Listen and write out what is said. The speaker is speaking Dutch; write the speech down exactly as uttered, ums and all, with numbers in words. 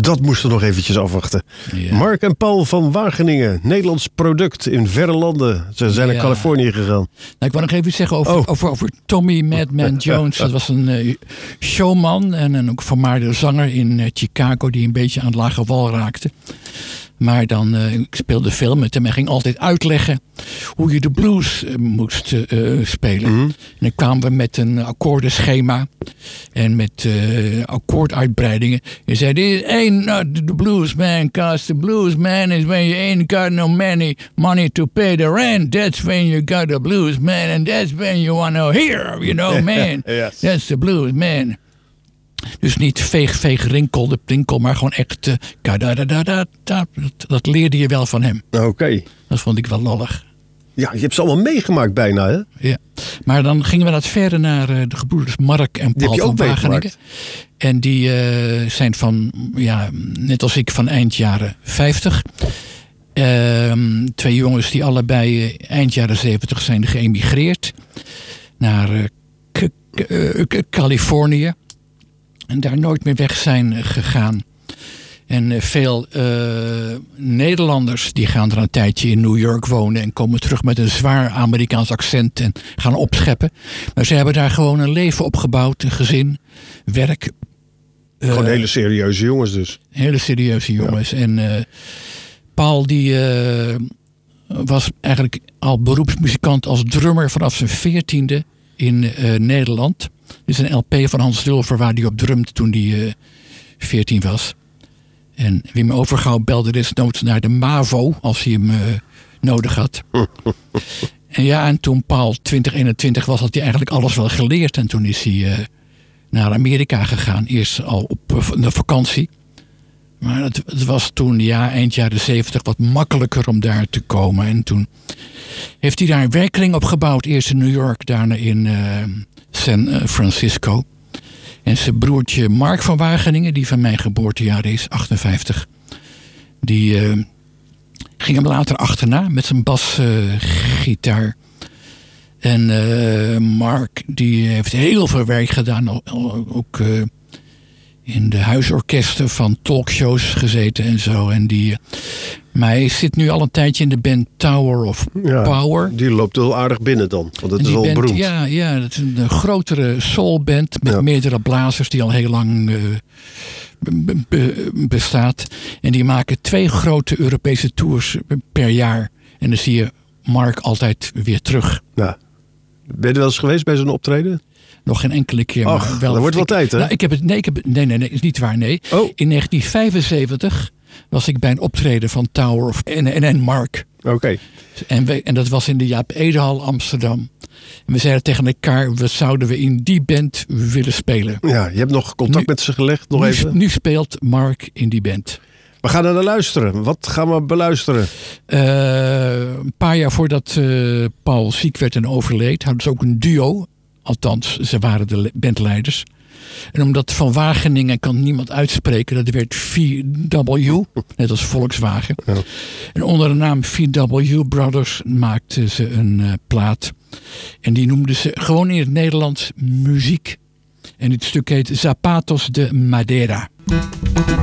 Dat moesten we nog eventjes afwachten. Ja. Mark en Paul van Wageningen. Nederlands product in verre landen. Ze zijn naar ja. Californië gegaan. Nou, ik wil nog even iets zeggen over, oh. over, over Tommy Madman Jones. Dat was een uh, showman en een ook vermaarde zanger in uh, Chicago die een beetje aan het lage wal raakte. Maar dan, uh, ik speelde veel met hem en ging altijd uitleggen hoe je de blues uh, moest uh, spelen. Mm-hmm. En dan kwamen we met een akkoordenschema en met uh, akkoorduitbreidingen. Je zei, this ain't not the blues man, cause the blues man is when you ain't got no money, money to pay the rent. That's when you got the blues man and that's when you want to hear, you know, man. Yes. That's the blues man. Dus niet veeg, veeg, rinkel, de prinkel, maar gewoon echt... Uh, dat, dat leerde je wel van hem. Oké. Okay. Dat vond ik wel lollig. Ja, je hebt ze allemaal meegemaakt bijna, hè? Ja. Maar dan gingen we wat verder naar uh, de gebroeders Mark en Paul van Wageningen. En die uh, zijn van, ja, net als ik, van eind jaren vijftig. Uh, twee jongens die allebei uh, eind jaren zeventig zijn geëmigreerd naar uh, k- k- uh, k- Californië. En daar nooit meer weg zijn gegaan. En uh, veel uh, Nederlanders die gaan er een tijdje in New York wonen en komen terug met een zwaar Amerikaans accent en gaan opscheppen. Maar ze hebben daar gewoon een leven opgebouwd, een gezin, werk. Uh, gewoon hele serieuze jongens dus. Hele serieuze jongens. Ja. En uh, Paul die uh, was eigenlijk al beroepsmuzikant als drummer vanaf zijn veertiende in uh, Nederland. Dit is een L P van Hans Dulfer waar hij op drumde toen hij uh, veertien was. En Wim Overgouw belde desnoods naar de MAVO als hij hem uh, nodig had. En ja, en toen Paul twintig eenentwintig was, had hij eigenlijk alles wel geleerd. En toen is hij uh, naar Amerika gegaan. Eerst al op uh, de vakantie. Maar het, het was toen, ja, eind jaren zeventig wat makkelijker om daar te komen. En toen heeft hij daar een werkkring opgebouwd. Eerst in New York, daarna in uh, San Francisco. En zijn broertje Mark van Wageningen, die van mijn geboortejaar is, achtenvijftig. Die uh, ging hem later achterna met zijn basgitaar. Uh, en uh, Mark die heeft heel veel werk gedaan. Ook uh, in de huisorkesten van talkshows gezeten en zo. En die, uh, maar hij zit nu al een tijdje in de band Tower of ja, Power. Die loopt heel aardig binnen dan, want het is wel band, beroemd. Ja, ja, dat is een grotere soulband met ja. meerdere blazers die al heel lang uh, be, be, bestaat. En die maken twee grote Europese tours per jaar. En dan zie je Mark altijd weer terug. Ja. Ben je wel eens geweest bij zo'n optreden? Nog geen enkele keer. Ach, maar wel, dat wordt wel ik, tijd, hè? Nou, ik heb het, nee, ik heb, nee, nee, nee, is niet waar, nee. Oh. In negentien vijfenzeventig was ik bij een optreden van Tower of en, en, en Mark. Oké. Okay. En, we, en dat was in de Jaap Edehal Amsterdam. En we zeiden tegen elkaar, we zouden we in die band willen spelen. Ja, je hebt nog contact nu, met ze gelegd, nog nu, even? Nu speelt Mark in die band. We gaan er naar luisteren. Wat gaan we beluisteren? Uh, een paar jaar voordat uh, Paul ziek werd en overleed, hadden ze ook een duo. Althans, ze waren de bandleiders. En omdat Van Wageningen kan niemand uitspreken, dat werd V W, net als Volkswagen. Ja. En onder de naam V W Brothers maakten ze een uh, plaat. En die noemden ze gewoon in het Nederlands muziek. En dit stuk heet Zapatos de Madera.